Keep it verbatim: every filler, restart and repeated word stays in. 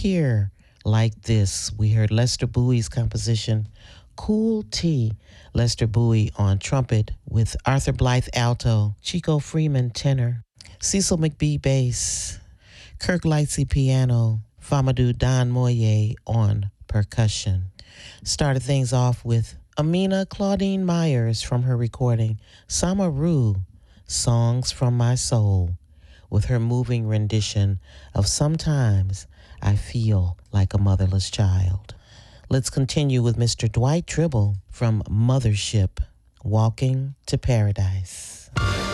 Here Like This. We heard Lester Bowie's composition, Cool Tea. Lester Bowie on trumpet with Arthur Blythe alto, Chico Freeman tenor, Cecil McBee bass, Kirk Lightsey piano, Famadou Don Moye on percussion. Started things off with Amina Claudine Myers from her recording Samaru, Songs from My Soul, with her moving rendition of Sometimes I Feel Like a Motherless Child. Let's continue with Mister Dwight Tribble from Mothership, Walking to Paradise.